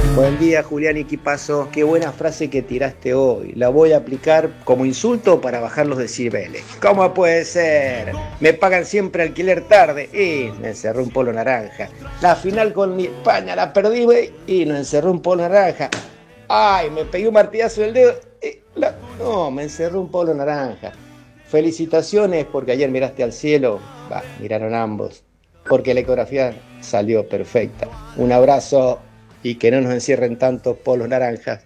Buen día, Julián, ¿y qué pasó? Qué buena frase que tiraste hoy. La voy a aplicar como insulto para bajar los decibeles. ¿Cómo puede ser? Me pagan siempre alquiler tarde y me encerró un polo naranja. La final con mi España la perdí, güey, y me encerró un polo naranja. Ay, me pegué un martillazo del dedo. No, me encerró un polo naranja. Felicitaciones porque ayer miraste al cielo. Va, miraron ambos. Porque la ecografía salió perfecta. Un abrazo. Y que no nos encierren tantos polos naranjas.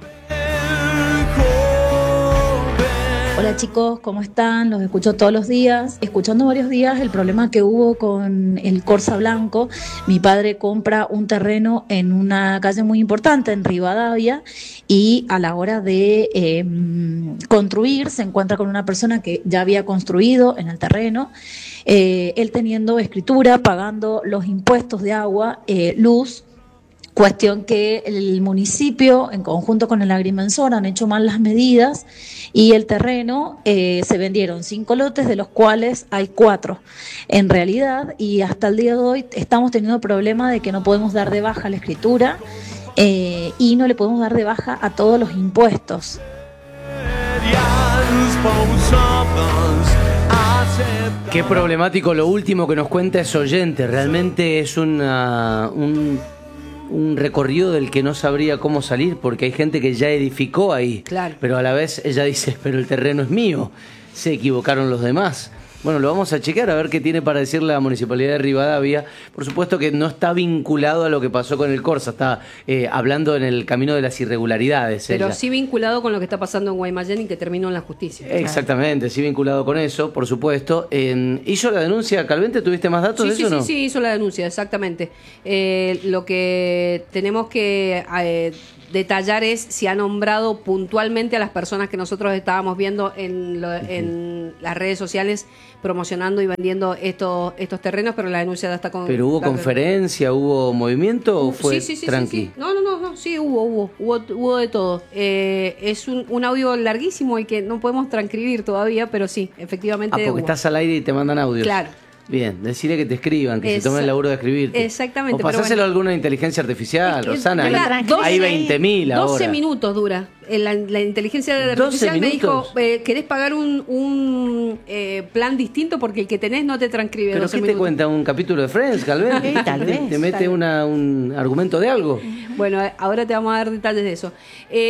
Hola chicos, ¿cómo están? Los escucho todos los días. Escuchando varios días el problema que hubo con el Corsa Blanco. Mi padre compra un terreno en una calle muy importante, en Rivadavia, y a la hora de construir se encuentra con una persona que ya había construido en el terreno. Él teniendo escritura, pagando los impuestos de agua, luz. Cuestión que el municipio, en conjunto con el agrimensor, han hecho mal las medidas y el terreno se vendieron 5 lotes, de los cuales hay 4 en realidad, y hasta el día de hoy estamos teniendo problema de que no podemos dar de baja la escritura y no le podemos dar de baja a todos los impuestos. Qué problemático lo último que nos cuenta ese oyente. Realmente es un recorrido del que no sabría cómo salir, porque hay gente que ya edificó ahí. Claro. Pero a la vez ella dice, pero el terreno es mío. Se equivocaron los demás. Bueno, lo vamos a chequear a ver qué tiene para decir la Municipalidad de Rivadavia. Por supuesto que no está vinculado a lo que pasó con el Corsa, está hablando en el camino de las irregularidades. Pero ella. sí vinculado con lo que está pasando en Guaymallén y que terminó en la justicia. Exactamente, sí vinculado con eso, por supuesto. ¿Hizo la denuncia Calvente? ¿Tuviste más datos de eso o no? Sí, hizo la denuncia, exactamente. Lo que tenemos que detallar es si ha nombrado puntualmente a las personas que nosotros estábamos viendo en las redes sociales promocionando y vendiendo estos terrenos, pero la denuncia ya está con... ¿Pero hubo conferencia, hubo movimiento o fue tranqui? Sí. No, sí, hubo de todo. Es un audio larguísimo y que no podemos transcribir todavía, pero sí, efectivamente porque hubo. Estás al aire y te mandan audios. Claro. Bien, decirle que te escriban, que se tomen el laburo de escribirte. Exactamente. O pasáselo a alguna inteligencia artificial, Rosana. Hay 20.000 ahora. 12 minutos dura. La inteligencia artificial me dijo, ¿querés pagar un plan distinto? Porque el que tenés no te transcribe. ¿Pero qué te cuenta? ¿Un capítulo de Friends, Calvin? Tal vez. ¿Te mete un argumento de algo? Bueno, ahora te vamos a dar detalles de eso.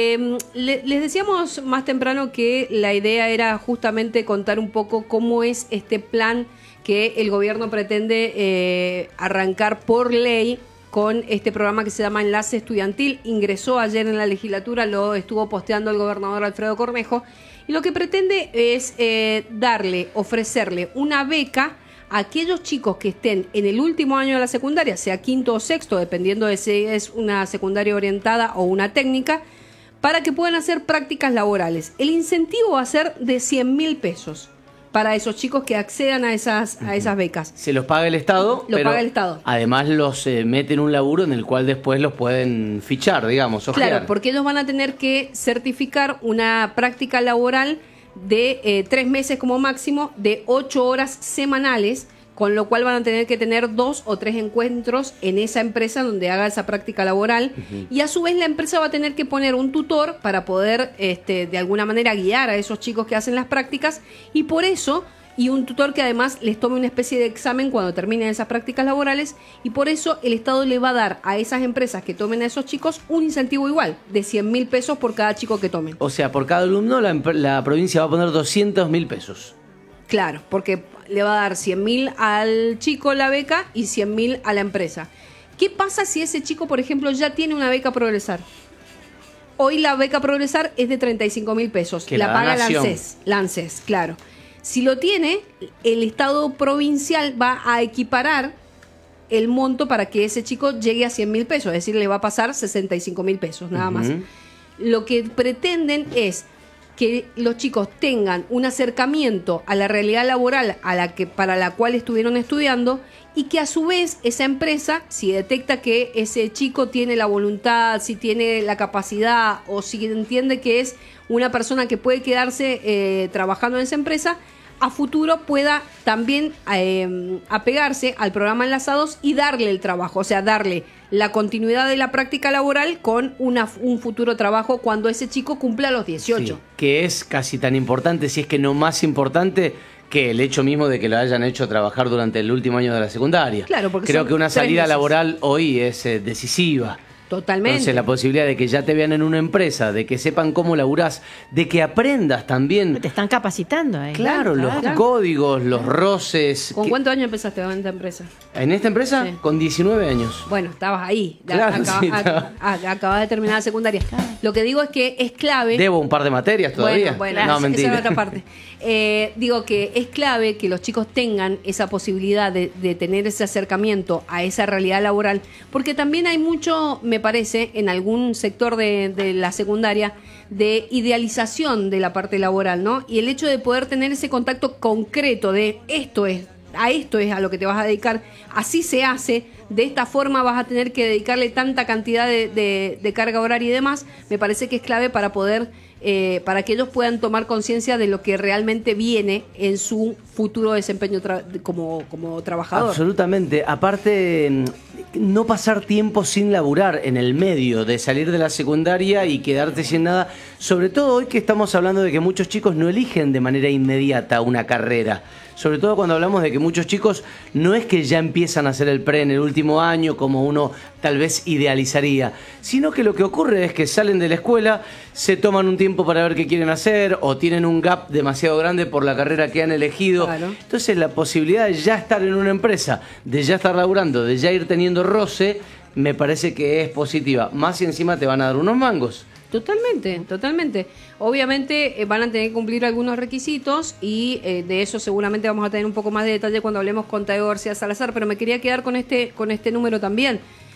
Les decíamos más temprano que la idea era justamente contar un poco cómo es este plan que el gobierno pretende arrancar por ley con este programa que se llama Enlace Estudiantil. Ingresó ayer en la legislatura, lo estuvo posteando el gobernador Alfredo Cornejo, y lo que pretende es ofrecerle una beca a aquellos chicos que estén en el último año de la secundaria, sea quinto o sexto, dependiendo de si es una secundaria orientada o una técnica, para que puedan hacer prácticas laborales. El incentivo va a ser de 100.000 pesos. Para esos chicos que accedan a esas becas. Se los paga el Estado, pero paga el Estado. Además los meten en un laburo en el cual después los pueden fichar, digamos, ojear. Claro, porque ellos van a tener que certificar una práctica laboral de 3 meses como máximo, de 8 horas semanales, con lo cual van a tener que tener 2 o 3 encuentros en esa empresa donde haga esa práctica laboral. Y a su vez la empresa va a tener que poner un tutor para poder de alguna manera guiar a esos chicos que hacen las prácticas, y por eso, y un tutor que además les tome una especie de examen cuando terminen esas prácticas laborales, y por eso el Estado le va a dar a esas empresas que tomen a esos chicos un incentivo igual, de 100.000 pesos por cada chico que tomen. O sea, por cada alumno la provincia va a poner 200.000 pesos. Claro, porque le va a dar 100.000 al chico la beca y 100.000 a la empresa. ¿Qué pasa si ese chico, por ejemplo, ya tiene una beca Progresar? Hoy la beca Progresar es de 35.000 pesos. Que la paga Nación. ANSES, claro. Si lo tiene, el Estado provincial va a equiparar el monto para que ese chico llegue a 100.000 pesos. Es decir, le va a pasar 65.000 pesos, nada más. Lo que pretenden es que los chicos tengan un acercamiento a la realidad laboral para la cual estuvieron estudiando, y que a su vez esa empresa, si detecta que ese chico tiene la voluntad, si tiene la capacidad o si entiende que es una persona que puede quedarse trabajando en esa empresa, a futuro pueda también apegarse al programa Enlazados y darle el trabajo, o sea, darle la continuidad de la práctica laboral con un futuro trabajo cuando ese chico cumpla los 18. Sí, que es casi tan importante, si es que no más importante, que el hecho mismo de que lo hayan hecho trabajar durante el último año de la secundaria. Claro, porque creo son que una 3 salida meses. laboral hoy es decisiva. Totalmente. Entonces la posibilidad de que ya te vean en una empresa, de que sepan cómo laburás, de que aprendas también. Te están capacitando, ¿eh? Claro, los códigos, los roces. ¿Con cuántos años empezaste en esta empresa? ¿En esta empresa? Sí. Con 19 años. Bueno, estabas ahí. Claro, sí, Acabas de terminar la secundaria. Lo que digo es que es clave. Debo un par de materias todavía. Bueno, no, esa mentira. es otra parte. Digo que es clave que los chicos tengan esa posibilidad de tener ese acercamiento a esa realidad laboral, porque también hay mucho, me parece, en algún sector de la secundaria, de idealización de la parte laboral, ¿no? Y el hecho de poder tener ese contacto concreto de esto es a lo que te vas a dedicar, así se hace, de esta forma vas a tener que dedicarle tanta cantidad de carga horaria y demás, me parece que es clave para poder, para que ellos puedan tomar conciencia de lo que realmente viene en su futuro desempeño como trabajador. Absolutamente. Aparte, no pasar tiempo sin laburar en el medio, de salir de la secundaria y quedarte sin nada. Sobre todo hoy que estamos hablando de que muchos chicos no eligen de manera inmediata una carrera. Sobre todo cuando hablamos de que muchos chicos no es que ya empiezan a hacer el pre en el último año como uno tal vez idealizaría, sino que lo que ocurre es que salen de la escuela, se toman un tiempo para ver qué quieren hacer o tienen un gap demasiado grande por la carrera que han elegido. Claro. Entonces la posibilidad de ya estar en una empresa, de ya estar laburando, de ya ir teniendo roce, me parece que es positiva. Más si encima te van a dar unos mangos. Totalmente, totalmente. Obviamente van a tener que cumplir algunos requisitos y de eso seguramente vamos a tener un poco más de detalle cuando hablemos con Tadeo García Salazar, pero me quería quedar con este número también.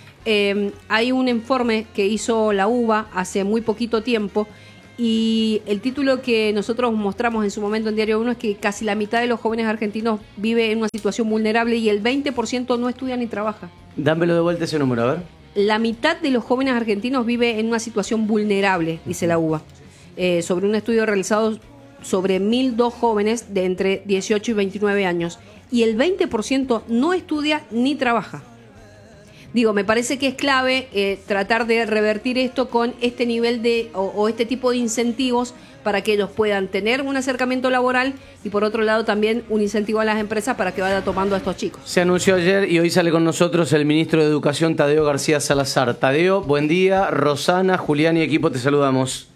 Hay un informe que hizo la UBA hace muy poquito tiempo y el título que nosotros mostramos en su momento en Diario 1 es que casi la mitad de los jóvenes argentinos vive en una situación vulnerable y el 20% no estudia ni trabaja. Dámelo de vuelta ese número, a ver. La mitad de los jóvenes argentinos vive en una situación vulnerable, dice la UBA, sobre un estudio realizado sobre 1.002 jóvenes de entre 18 y 29 años, y el 20% no estudia ni trabaja. Digo, me parece que es clave tratar de revertir esto con este nivel o este tipo de incentivos para que ellos puedan tener un acercamiento laboral y por otro lado también un incentivo a las empresas para que vaya tomando a estos chicos. Se anunció ayer y hoy sale con nosotros el ministro de Educación, Tadeo García Salazar. Tadeo, buen día. Rosana, Julián y equipo, te saludamos.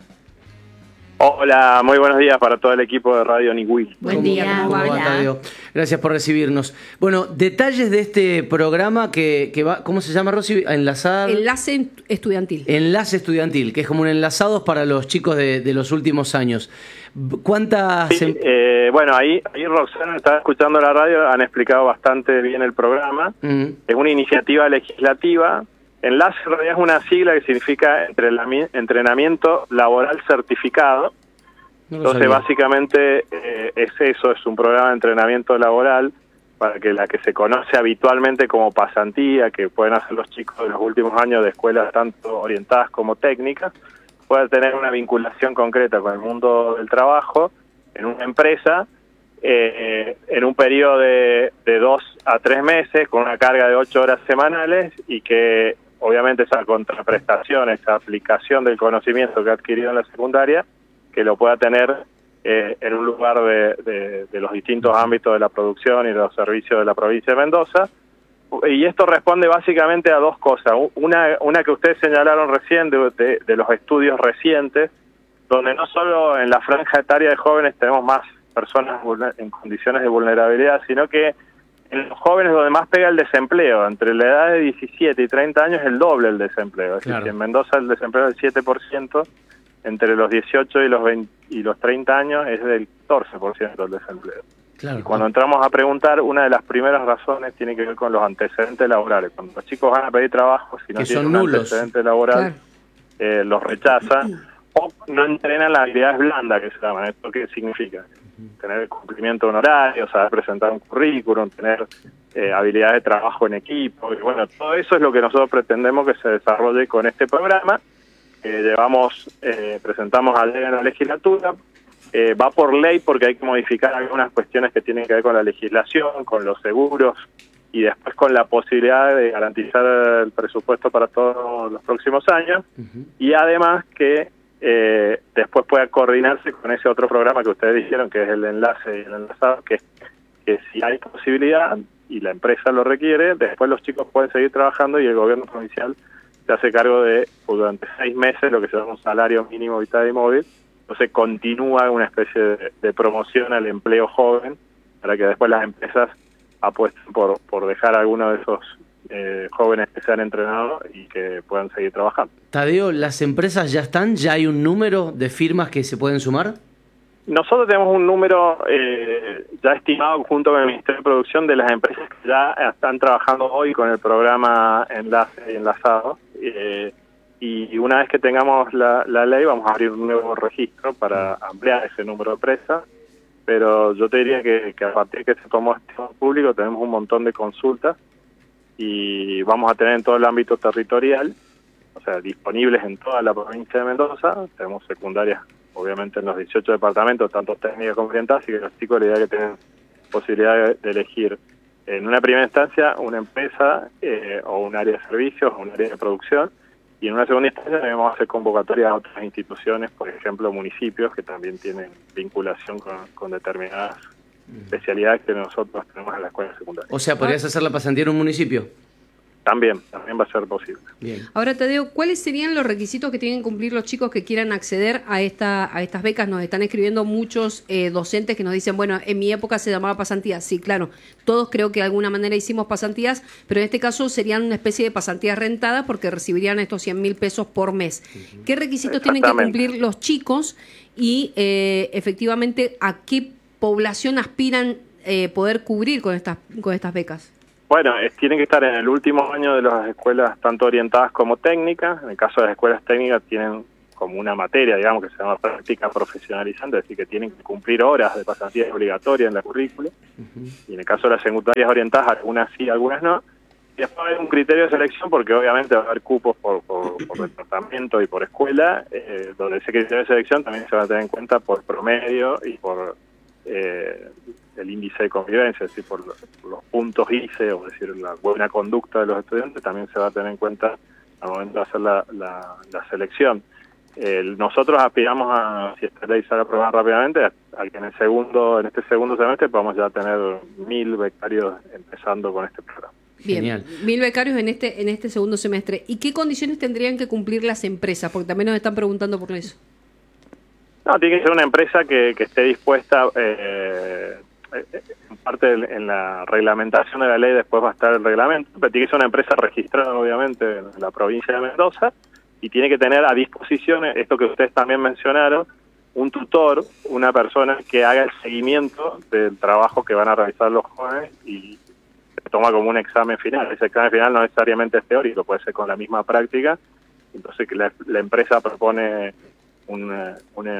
Hola, muy buenos días para todo el equipo de Radio Niwil. Buen día. ¿Cómo va, Hola. Tadeo? Gracias por recibirnos. Bueno, detalles de este programa que va, ¿cómo se llama, Rosy? Enlazar. Enlace estudiantil. Enlace estudiantil, que es como un enlazados para los chicos de los últimos años. ¿Cuántas? Sí, bueno, ahí Roxana estaba escuchando la radio, han explicado bastante bien el programa. Es una iniciativa legislativa. Enlace en realidad es una sigla que significa entrenamiento laboral certificado. Entonces básicamente es eso, es un programa de entrenamiento laboral para que la que se conoce habitualmente como pasantía, que pueden hacer los chicos de los últimos años de escuelas tanto orientadas como técnicas, pueda tener una vinculación concreta con el mundo del trabajo en una empresa en un periodo de 2 a 3 meses con una carga de 8 horas semanales y que obviamente esa contraprestación, esa aplicación del conocimiento que ha adquirido en la secundaria, que lo pueda tener en un lugar de los distintos ámbitos de la producción y de los servicios de la provincia de Mendoza. Y esto responde básicamente a dos cosas. Una que ustedes señalaron recién de los estudios recientes, donde no solo en la franja etaria de jóvenes tenemos más personas en condiciones de vulnerabilidad, sino que en los jóvenes donde más pega el desempleo, entre la edad de 17 y 30 años es el doble el desempleo. Es decir, en Mendoza el desempleo es del 7%, entre los 18 y los 30 años es del 14% el desempleo. Claro. Y cuando entramos a preguntar, una de las primeras razones tiene que ver con los antecedentes laborales. Cuando los chicos van a pedir trabajo, si no tienen un antecedente laboral, los rechazan o no entrenan las habilidades blandas que se llaman. ¿Esto qué significa? Tener el cumplimiento de un horario, saber presentar un currículum, tener habilidades de trabajo en equipo. Y bueno, todo eso es lo que nosotros pretendemos que se desarrolle con este programa. Presentamos ayer en la legislatura. va por ley porque hay que modificar algunas cuestiones que tienen que ver con la legislación, con los seguros y después con la posibilidad de garantizar el presupuesto para todos los próximos años, y además que después pueda coordinarse con ese otro programa que ustedes dijeron, que es el enlace y el enlazado, que si hay posibilidad y la empresa lo requiere, después los chicos pueden seguir trabajando y el gobierno provincial se hace cargo de, durante 6 meses, lo que se llama un salario mínimo vital y móvil. Entonces continúa una especie de promoción al empleo joven para que después las empresas apuesten por dejar a algunos de esos jóvenes que se han entrenado y que puedan seguir trabajando. Tadeo, ¿las empresas ya están? ¿Ya hay un número de firmas que se pueden sumar? Nosotros tenemos un número ya estimado junto con el Ministerio de Producción de las empresas que ya están trabajando hoy con el programa Enlace y Enlazado. Y una vez que tengamos la ley vamos a abrir un nuevo registro para ampliar ese número de empresas. Pero yo te diría que a partir de que se tomó este público tenemos un montón de consultas y vamos a tener en todo el ámbito territorial, o sea, disponibles en toda la provincia de Mendoza. Tenemos secundarias, obviamente, en los 18 departamentos, tanto técnicas como orientadas, así que los chicos la idea que tienen posibilidad de elegir en una primera instancia una empresa o un área de servicios o un área de producción, y en una segunda instancia debemos hacer convocatorias a otras instituciones, por ejemplo municipios que también tienen vinculación con determinadas especialidades que nosotros tenemos en la escuela secundaria. O sea, ¿podrías hacer la pasantía en un municipio? También va a ser posible. Bien. Ahora, Tadeo, ¿cuáles serían los requisitos que tienen que cumplir los chicos que quieran acceder a estas becas? Nos están escribiendo muchos docentes que nos dicen, bueno, en mi época se llamaba pasantía. Sí, claro, todos creo que de alguna manera hicimos pasantías, pero en este caso serían una especie de pasantías rentadas porque recibirían estos 100.000 pesos por mes. ¿Qué requisitos tienen que cumplir los chicos y efectivamente a qué población aspiran poder cubrir con estas becas? Bueno, tienen que estar en el último año de las escuelas tanto orientadas como técnicas. En el caso de las escuelas técnicas tienen como una materia, digamos, que se llama práctica profesionalizante, es decir, que tienen que cumplir horas de pasantía obligatoria en la currícula. Y en el caso de las secundarias orientadas, algunas sí, algunas no. Y después hay un criterio de selección porque obviamente va a haber cupos por departamento y por escuela, donde ese criterio de selección también se va a tener en cuenta por promedio y por el índice de convivencia, es decir, por los puntos ICE, o decir, la buena conducta de los estudiantes, también se va a tener en cuenta al momento de hacer la selección. Nosotros aspiramos a, si esta ley sale aprobada rápidamente, a que en este segundo semestre podamos ya tener 1.000 becarios empezando con este programa. Bien, Genial. 1.000 becarios en este segundo semestre. ¿Y qué condiciones tendrían que cumplir las empresas? Porque también nos están preguntando por eso. No, tiene que ser una empresa que esté dispuesta, en parte en la reglamentación de la ley después va a estar el reglamento, pero tiene que ser una empresa registrada obviamente en la provincia de Mendoza y tiene que tener a disposición, esto que ustedes también mencionaron, un tutor, una persona que haga el seguimiento del trabajo que van a realizar los jóvenes y se toma como un examen final. Ese examen final no necesariamente es teórico, puede ser con la misma práctica, entonces que la empresa propone una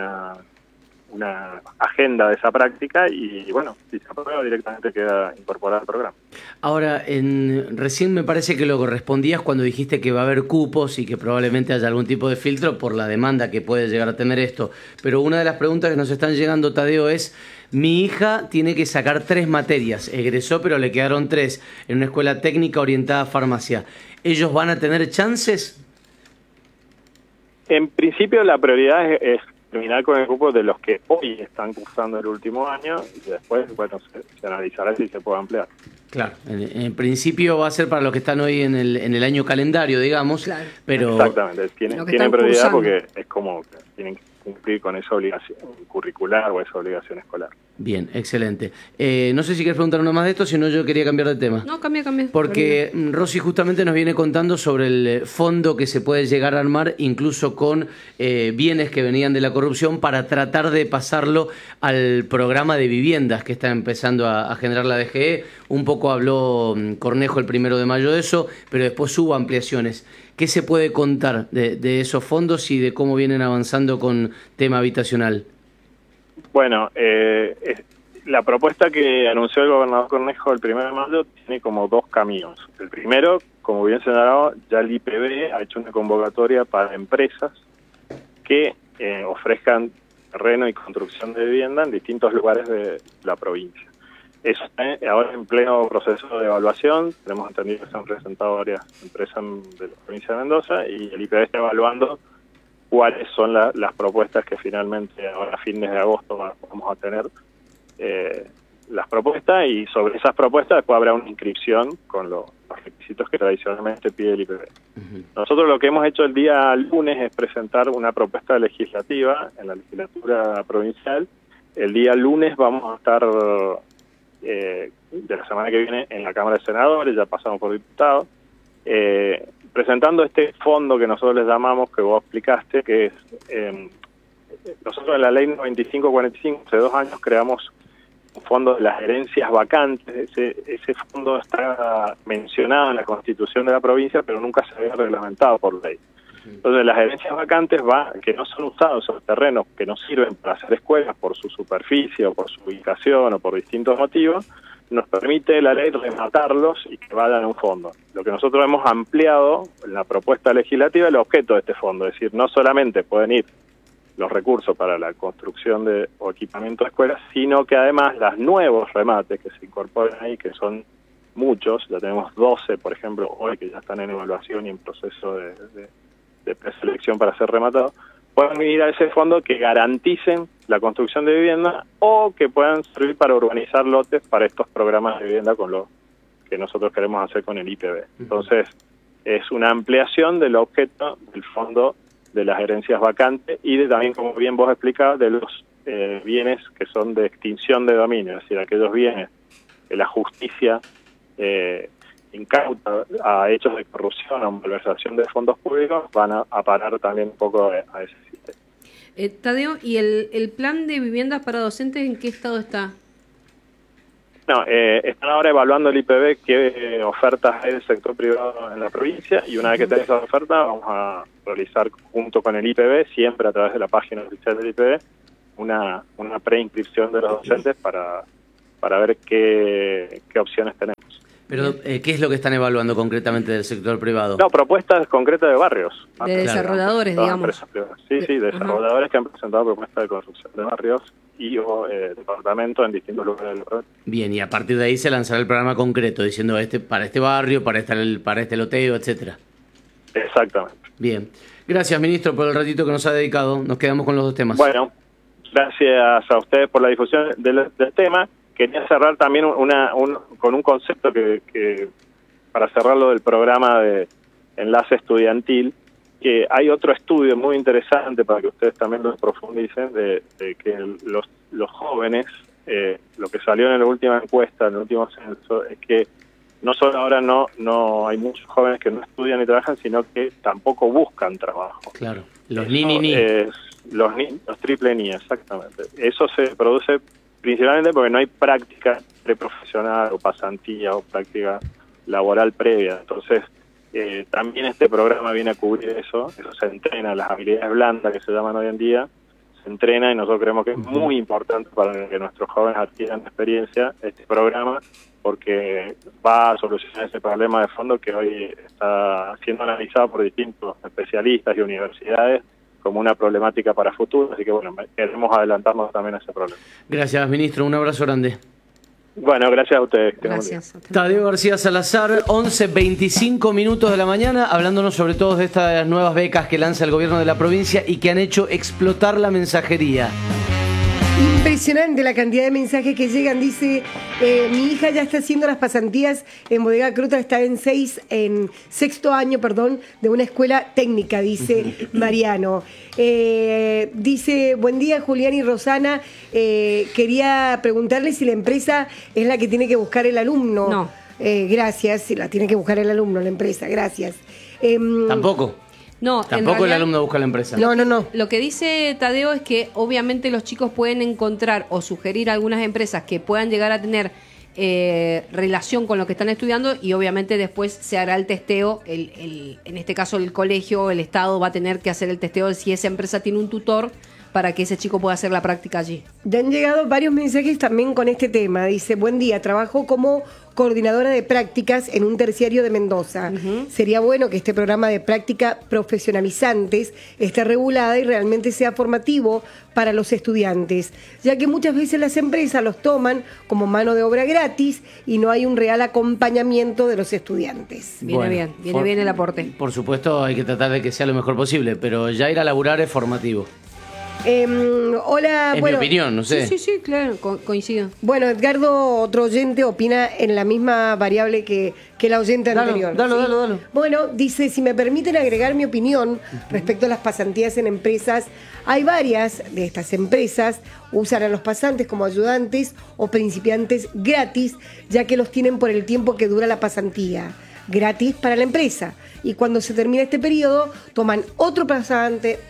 agenda de esa práctica y bueno, si se aprueba directamente queda incorporada al programa. Ahora, recién me parece que lo correspondías cuando dijiste que va a haber cupos y que probablemente haya algún tipo de filtro por la demanda que puede llegar a tener esto, pero una de las preguntas que nos están llegando, Tadeo, es: mi hija tiene que sacar 3 materias, egresó pero le quedaron 3 en una escuela técnica orientada a farmacia, ¿ellos van a tener chances? En principio la prioridad es terminar con el grupo de los que hoy están cursando el último año y después, bueno, se analizará si se puede ampliar. Claro, en principio va a ser para los que están hoy en el año calendario, digamos, claro. Pero... Exactamente, tienen prioridad porque es como que tienen que cumplir con esa obligación curricular o esa obligación escolar. Bien, excelente. No sé si quieres preguntar una más de esto, si no yo quería cambiar de tema. No, cambia. Porque Rosy justamente nos viene contando sobre el fondo que se puede llegar a armar, incluso con bienes que venían de la corrupción, para tratar de pasarlo al programa de viviendas que está empezando a generar la DGE. Un poco habló Cornejo el 1 de mayo de eso, pero después hubo ampliaciones. ¿Qué se puede contar de esos fondos y de cómo vienen avanzando con tema habitacional? Bueno, la propuesta que anunció el gobernador Cornejo el 1 de mayo tiene como 2 caminos. El primero, como bien señalado, ya el IPB ha hecho una convocatoria para empresas que ofrezcan terreno y construcción de vivienda en distintos lugares de la provincia. Eso está ahora en pleno proceso de evaluación. Tenemos entendido que se han presentado varias empresas de la provincia de Mendoza y el IPB está evaluando cuáles son las propuestas que finalmente ahora a fines de agosto vamos a tener las propuestas, y sobre esas propuestas después habrá una inscripción con los requisitos que tradicionalmente pide el IPB. Nosotros lo que hemos hecho el día lunes es presentar una propuesta legislativa en la legislatura provincial. El día lunes vamos a estar de la semana que viene en la Cámara de Senadores, ya pasamos por diputados, presentando este fondo que nosotros les llamamos, que vos explicaste, que es, nosotros en la ley 9545, hace 2 años creamos un fondo de las herencias vacantes. Ese fondo está mencionado en la Constitución de la provincia, pero nunca se había reglamentado por ley. Entonces las herencias vacantes que no son usados, son terrenos que no sirven para hacer escuelas por su superficie o por su ubicación o por distintos motivos, nos permite la ley rematarlos y que vayan a un fondo. Lo que nosotros hemos ampliado en la propuesta legislativa es el objeto de este fondo, es decir, no solamente pueden ir los recursos para la construcción o equipamiento de escuelas, sino que además los nuevos remates que se incorporan ahí, que son muchos, ya tenemos 12, por ejemplo, hoy que ya están en evaluación y en proceso de preselección para ser rematados, puedan ir a ese fondo que garanticen la construcción de vivienda o que puedan servir para urbanizar lotes para estos programas de vivienda con lo que nosotros queremos hacer con el IPB. Entonces, es una ampliación del objeto del fondo de las herencias vacantes y también, como bien vos explicabas, de los bienes que son de extinción de dominio, es decir, aquellos bienes que la justicia incauta a hechos de corrupción o malversación de fondos públicos, van a parar también un poco a ese sistema. Tadeo, ¿y el plan de viviendas para docentes en qué estado está? No, están ahora evaluando el IPB qué ofertas hay del sector privado en la provincia, y una vez que tenga esas ofertas vamos a realizar junto con el IPB, siempre a través de la página oficial del IPB, una preinscripción de los docentes para ver qué opciones tenemos. Pero, ¿qué es lo que están evaluando concretamente del sector privado? No, propuestas concretas de barrios. De desarrolladores, digamos. Sí, desarrolladores que han presentado propuestas de construcción de barrios y departamentos en distintos lugares del país. Bien, y a partir de ahí se lanzará el programa concreto, diciendo para este barrio, para este loteo, etcétera. Exactamente. Bien. Gracias, ministro, por el ratito que nos ha dedicado. Nos quedamos con los 2 temas. Bueno, gracias a ustedes por la difusión del tema. Quería cerrar también con un concepto que para cerrarlo del programa de enlace estudiantil, que hay otro estudio muy interesante para que ustedes también lo profundicen, de que los jóvenes, lo que salió en la última encuesta, en el último censo, es que no solo ahora no hay muchos jóvenes que no estudian y trabajan, sino que tampoco buscan trabajo. Claro, los ni. Los triple ni, exactamente. Eso se produce principalmente porque no hay práctica preprofesional o pasantía o práctica laboral previa. Entonces, también este programa viene a cubrir eso se entrena, las habilidades blandas que se llaman hoy en día, se entrena, y nosotros creemos que es muy importante para que nuestros jóvenes adquieran experiencia este programa, porque va a solucionar ese problema de fondo que hoy está siendo analizado por distintos especialistas y universidades como una problemática para futuro, así que bueno, queremos adelantarnos también a ese problema. Gracias, ministro, un abrazo grande. Bueno, gracias a ustedes. Gracias. Tadeo García Salazar, 11:25 minutos de la mañana, hablándonos sobre todo de estas nuevas becas que lanza el gobierno de la provincia y que han hecho explotar la mensajería. Impresionante la cantidad de mensajes que llegan. Dice, mi hija ya está haciendo las pasantías en Bodega Crota, está en sexto año, de una escuela técnica, dice Mariano. Dice, buen día Julián y Rosana, quería preguntarle si la empresa es la que tiene que buscar el alumno. No. Gracias, si la tiene que buscar el alumno, la empresa, gracias. Tampoco. No, Tampoco el alumno busca la empresa. No. Lo que dice Tadeo es que obviamente los chicos pueden encontrar o sugerir algunas empresas que puedan llegar a tener relación con lo que están estudiando, y obviamente después se hará el testeo. En este caso el colegio, el Estado va a tener que hacer el testeo de si esa empresa tiene un tutor para que ese chico pueda hacer la práctica allí. Ya han llegado varios mensajes también con este tema. Dice, buen día, trabajo como coordinadora de prácticas en un terciario de Mendoza. Sería bueno que este programa de práctica profesionalizantes esté regulada y realmente sea formativo para los estudiantes, ya que muchas veces las empresas los toman como mano de obra gratis y no hay un real acompañamiento de los estudiantes. Viene bien el aporte. Por supuesto, hay que tratar de que sea lo mejor posible, pero ya ir a laburar es formativo. Hola, Es mi opinión, no sé. Sí, claro, coincido. Bueno, Edgardo, otro oyente, opina en la misma variable que la oyente anterior. Dalo. Bueno, dice, si me permiten agregar mi opinión respecto a las pasantías en empresas, hay varias de estas empresas usan a los pasantes como ayudantes o principiantes gratis, ya que los tienen por el tiempo que dura la pasantía. Gratis para la empresa. Y cuando se termina este periodo, toman otro pasante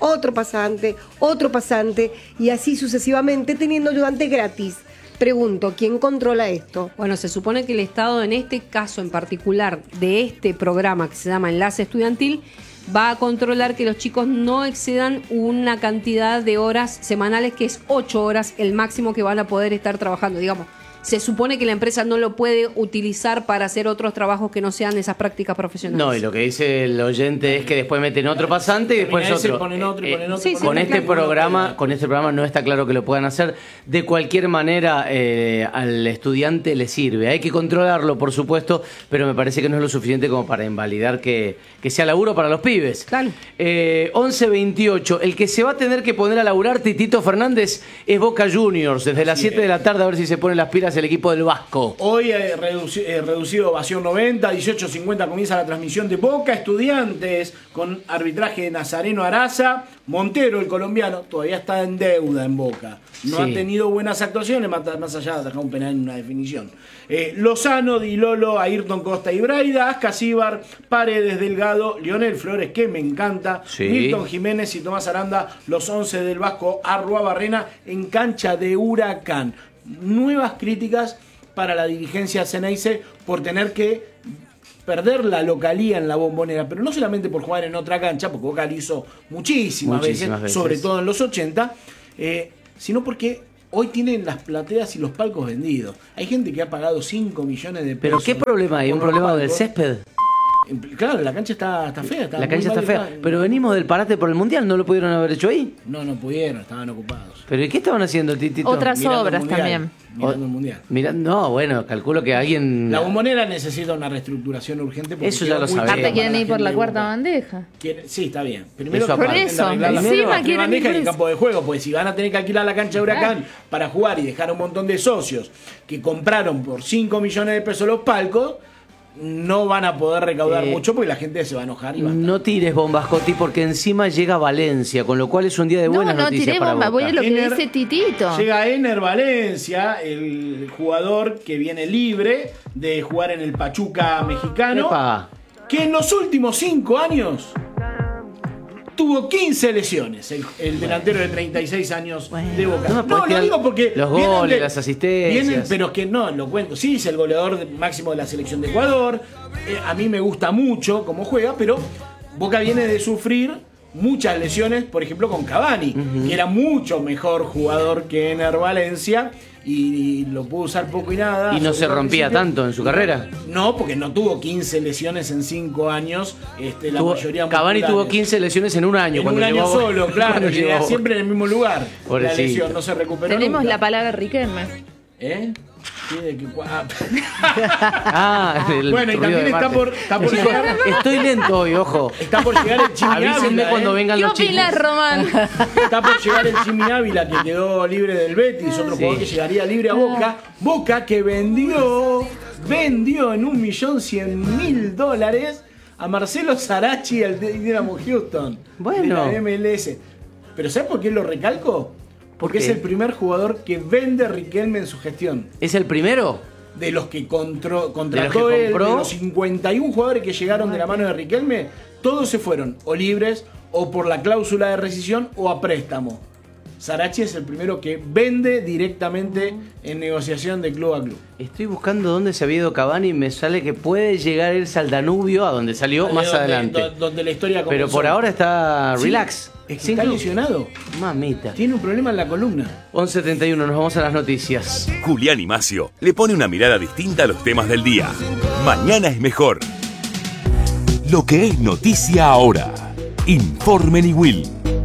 y así sucesivamente teniendo ayudantes gratis. Pregunto, ¿quién controla esto? Bueno, se supone que el Estado, en este caso en particular de este programa que se llama Enlace Estudiantil, va a controlar que los chicos no excedan una cantidad de horas semanales, que es 8 horas el máximo que van a poder estar trabajando, digamos. Se supone que la empresa no lo puede utilizar para hacer otros trabajos que no sean esas prácticas profesionales. No, y lo que dice el oyente es que después meten otro pasante y después otro. Ponen otro. Con este programa no está claro que lo puedan hacer. De cualquier manera, al estudiante le sirve. Hay que controlarlo, por supuesto, pero me parece que no es lo suficiente como para invalidar que sea laburo para los pibes. Claro. 11:28. El que se va a tener que poner a laburar, Titito Fernández, es Boca Juniors. Desde las 7 de la tarde, a ver si se pone las pilas el equipo del Vasco. Hoy reducido ovación 90, 18:50 comienza la transmisión de Boca Estudiantes con arbitraje de Nazareno Araza. Montero, el colombiano, todavía está en deuda en Boca. No ha tenido buenas actuaciones, más allá de atajar un penal en una definición. Lozano, Di Lolo, Ayrton Costa y Braida, Ascasíbar, Paredes, Delgado, Lionel Flores, que me encanta, Milton Jiménez y Tomás Aranda, los 11 del Vasco, Arruabarrena en cancha de Huracán. Nuevas críticas para la dirigencia Ceneice por tener que perder la localía en la Bombonera, pero no solamente por jugar en otra cancha, porque Boca lo hizo muchísimas veces, sobre todo en los 80, sino porque hoy tienen las plateas y los palcos vendidos. Hay gente que ha pagado 5 millones de pesos. ¿Pero qué problema hay? ¿Un problema del césped? Claro, la cancha está fea. La cancha está fea. Pero venimos del parate por el Mundial, ¿no lo pudieron haber hecho ahí? No pudieron, estaban ocupados. ¿Pero y qué estaban haciendo, Titito? Otras obras también. Mirando el Mundial. No, bueno, calculo que alguien... La Bombonera necesita una reestructuración urgente. Eso ya lo sabemos. Aparte quieren ir por la cuarta bandeja. Sí, está bien. Primero Eso por eso, encima quieren bandeja ir en el campo de juego, pues si van a tener que alquilar la cancha de Huracán para jugar y dejar un montón de socios que compraron por 5 millones de pesos los palcos, no van a poder recaudar mucho porque la gente se va a enojar y va a estar. No tires bombas, Coti, porque encima llega Valencia, con lo cual es un día de buenas noticias tiré para bomba, Boca. voy a lo que dice Titito. Llega Ener Valencia, el jugador que viene libre de jugar en el Pachuca mexicano, que en los últimos 5 años tuvo 15 lesiones, el delantero de 36 años de Boca. No, lo digo porque los goles, las asistencias. Pero es que no, lo cuento. Sí, es el goleador máximo de la selección de Ecuador. A mí me gusta mucho cómo juega, pero Boca viene de sufrir muchas lesiones, por ejemplo con Cavani, que era mucho mejor jugador que Ener Valencia. Y lo pudo usar poco y nada. ¿Y no se rompía tanto en su carrera? No, porque no tuvo 15 lesiones en 5 años. La mayoría Cavani tuvo 15 lesiones en un año. En un año solo, claro. Siempre en el mismo lugar. Pobrecito. La lesión no se recuperó. Tenemos nunca. la palabra Riquelme. Bueno, y también está por llegar. Estoy lento hoy, ojo. Está por llegar el Chimi Ávila. Avísenme cuando vengan los chicos. ¿Qué opinas, Román? Está por llegar el Chimi Ávila, que quedó libre del Betis, otro jugador que llegaría libre a Boca. Boca que vendió en $1.100.000 a Marcelo Sarachi, el de Dinamo Houston. Bueno. De la MLS. Pero ¿sabes por qué lo recalco? Porque es el primer jugador que vende Riquelme en su gestión. ¿Es el primero? De los que contrató él, de los 51 jugadores que llegaron de la mano de Riquelme, todos se fueron o libres, o por la cláusula de rescisión, o a préstamo. Sarachi es el primero que vende directamente en negociación de club a club. Estoy buscando dónde se había ido Cavani y me sale que puede llegar irse al Danubio, a donde salió más adelante. Donde la historia comenzó. Pero por ahora está relax. Es que está lesionado. Mamita. Tiene un problema en la columna. 11:71, nos vamos a las noticias. Julián y Macio le pone una mirada distinta a los temas del día. Mañana es mejor. Lo que es noticia ahora. Informe Niwil.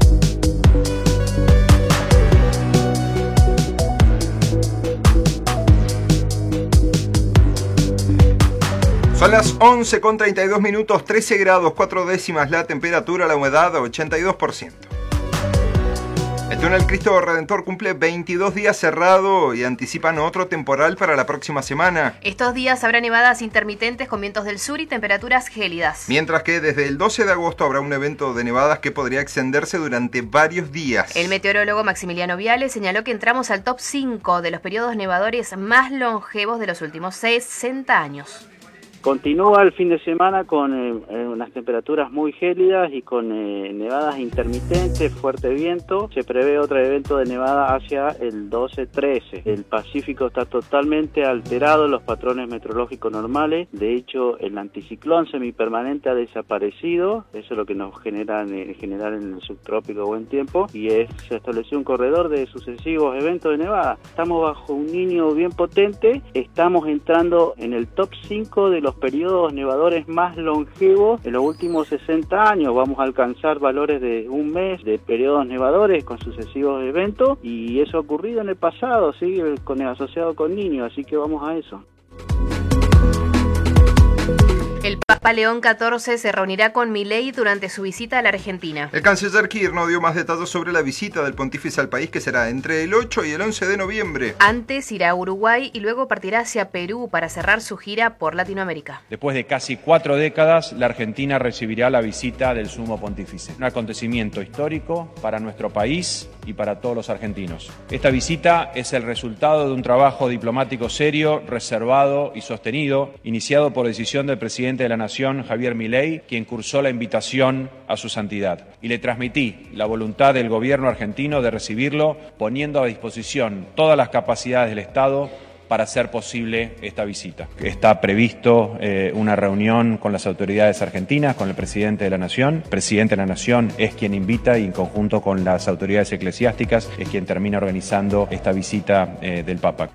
Son las 11:32, 13 grados 4 décimas la temperatura, la humedad 82%. El túnel Cristo Redentor cumple 22 días cerrado y anticipan otro temporal para la próxima semana. Estos días habrá nevadas intermitentes con vientos del sur y temperaturas gélidas. Mientras que desde el 12 de agosto habrá un evento de nevadas que podría extenderse durante varios días. El meteorólogo Maximiliano Viale señaló que entramos al top 5 de los periodos nevadores más longevos de los últimos 60 años. Continúa el fin de semana con unas temperaturas muy gélidas y con nevadas intermitentes, fuerte viento. Se prevé otro evento de nevada hacia el 12-13. El Pacífico está totalmente alterado, los patrones meteorológicos normales. De hecho, el anticiclón semipermanente ha desaparecido. Eso es lo que nos genera en general en el subtrópico buen tiempo. Y se estableció un corredor de sucesivos eventos de nevada. Estamos bajo un niño bien potente. Estamos entrando en el top 5 de los periodos nevadores más longevos en los últimos 60 años. Vamos a alcanzar valores de un mes de periodos nevadores con sucesivos eventos, y eso ha ocurrido en el pasado, ¿sí? Asociado con niños, así que vamos a eso. El Papa León XIV se reunirá con Milei durante su visita a la Argentina. El canciller Kirchner dio más detalles sobre la visita del pontífice al país, que será entre el 8 y el 11 de noviembre. Antes irá a Uruguay y luego partirá hacia Perú para cerrar su gira por Latinoamérica. Después de casi 4 décadas, la Argentina recibirá la visita del Sumo Pontífice. Un acontecimiento histórico para nuestro país y para todos los argentinos. Esta visita es el resultado de un trabajo diplomático serio, reservado y sostenido, iniciado por decisión del presidente de la Nación, Javier Milei, quien cursó la invitación a su santidad. Y le transmití la voluntad del gobierno argentino de recibirlo, poniendo a disposición todas las capacidades del Estado para hacer posible esta visita. Está previsto una reunión con las autoridades argentinas, con el presidente de la Nación. El presidente de la Nación es quien invita y en conjunto con las autoridades eclesiásticas es quien termina organizando esta visita del Papa.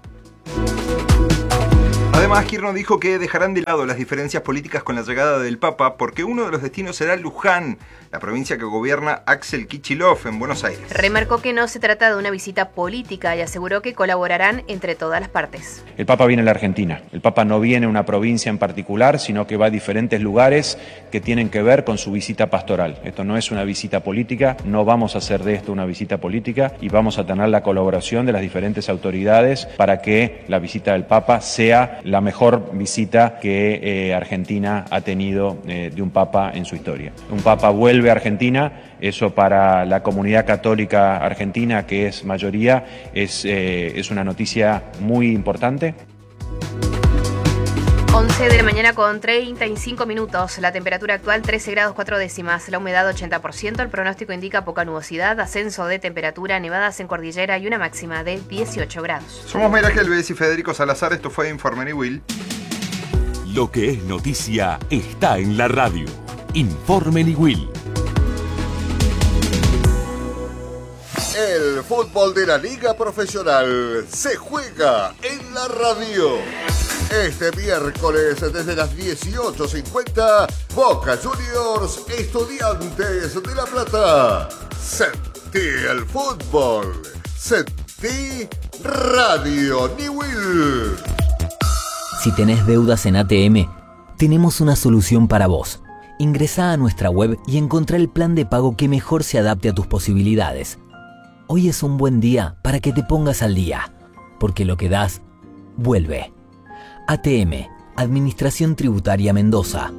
Además, Kirchner dijo que dejarán de lado las diferencias políticas con la llegada del Papa, porque uno de los destinos será Luján, la provincia que gobierna Axel Kicillof en Buenos Aires. Remarcó que no se trata de una visita política y aseguró que colaborarán entre todas las partes. El Papa viene a la Argentina. El Papa no viene a una provincia en particular, sino que va a diferentes lugares que tienen que ver con su visita pastoral. Esto no es una visita política, no vamos a hacer de esto una visita política y vamos a tener la colaboración de las diferentes autoridades para que la visita del Papa sea la mejor visita que Argentina ha tenido de un Papa en su historia. Un Papa vuelve a Argentina, eso para la comunidad católica argentina, que es mayoría, es una noticia muy importante. 11 de la mañana con 35 minutos, la temperatura actual 13 grados 4 décimas, la humedad 80%, el pronóstico indica poca nubosidad, ascenso de temperatura, nevadas en cordillera y una máxima de 18 grados. Somos Mayra Gelbez y Federico Salazar, esto fue Informe Niwil. Lo que es noticia está en la radio. Informe Niwil. El fútbol de la Liga Profesional se juega en la radio. Este miércoles desde las 18:50, Boca Juniors, Estudiantes de La Plata. Sentí el fútbol. Sentí Radio Niwil. Si tenés deudas en ATM, tenemos una solución para vos. Ingresá a nuestra web y encontrá el plan de pago que mejor se adapte a tus posibilidades. Hoy es un buen día para que te pongas al día, porque lo que das, vuelve. ATM, Administración Tributaria Mendoza.